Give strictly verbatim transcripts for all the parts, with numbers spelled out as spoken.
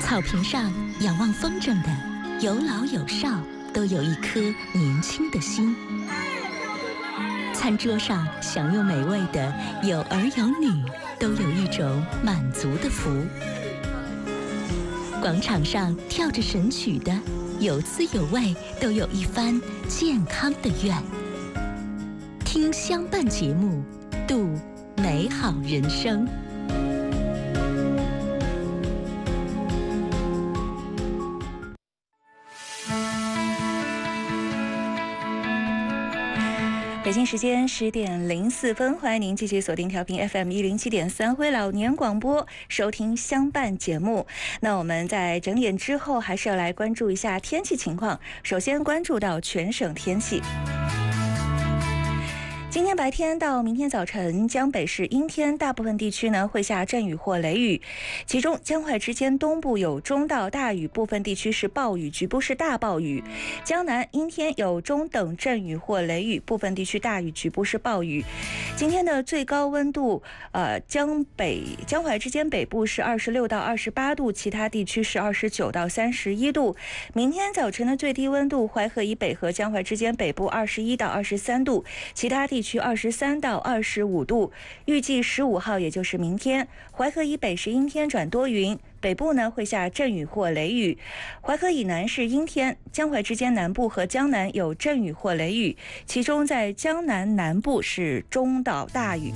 草坪上仰望风筝的，有老有少，都有一颗年轻的心。餐桌上享用美味的，有儿有女，都有一种满足的福。广场上跳着神曲的，有滋有味，都有一番健康的愿。听相伴节目，度美好人生。 北京时间十点零四分，欢迎您继续锁定调频 F M 一零七点三辉老年广播，收听相伴节目。那我们在整点之后，还是要来关注一下天气情况。首先关注到全省天气。今天白天到明天早晨，江北是阴天，大部分地区呢会下阵雨或雷雨，其中江淮之间东部有中到大雨，部分地区是暴雨，局部是大暴雨。江南阴天有中等阵雨或雷雨，部分地区大雨，局部是暴雨。今天的最高温度，呃，江北江淮之间北部是二十六到二十八度，其他地区是二十九到三十一度。明天早晨的最低温度，淮河以北和江淮之间北部二十一到二十三度，其他地区地区二十三到二十五度。预计十五号，也就是明天，淮河以北是阴天转多云，北部呢会下阵雨或雷雨，淮河以南是阴天，江淮之间南部和江南有阵雨或雷雨，其中在江南南部是中到大雨。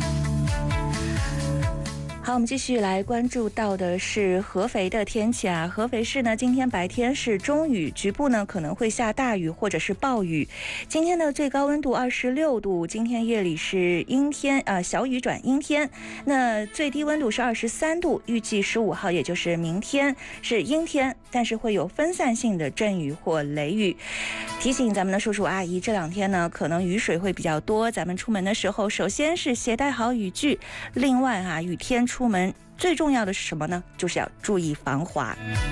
好，我们继续来关注到的是合肥的天气啊。合肥市呢，今天白天是中雨，局部呢可能会下大雨或者是暴雨。今天的最高温度二十六度，今天夜里是阴天，呃，小雨转阴天。那最低温度是二十三度，预计十五号，也就是明天是阴天，但是会有分散性的阵雨或雷雨。提醒咱们的叔叔阿姨，这两天呢可能雨水会比较多，咱们出门的时候，首先是携带好雨具，另外啊，雨天出门最重要的是什么呢？就是要注意防滑。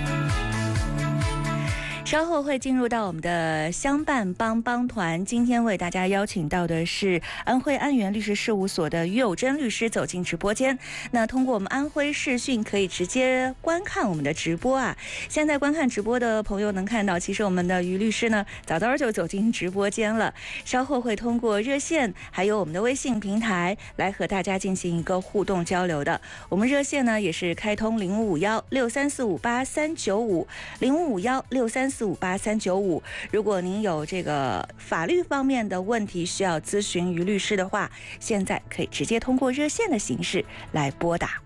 稍后会进入到我们的相伴帮帮团，今天为大家邀请到的是安徽安源律师事务所的于有珍律师走进直播间。那通过我们安徽视讯可以直接观看我们的直播啊。现在观看直播的朋友能看到，其实我们的于律师呢早早就走进直播间了。稍后会通过热线还有我们的微信平台来和大家进行一个互动交流的。我们热线呢也是开通零五五幺六三四五八三九五零五五幺六三四五八三九五。如果您有这个法律方面的问题需要咨询于律师的话，现在可以直接通过热线的形式来拨打。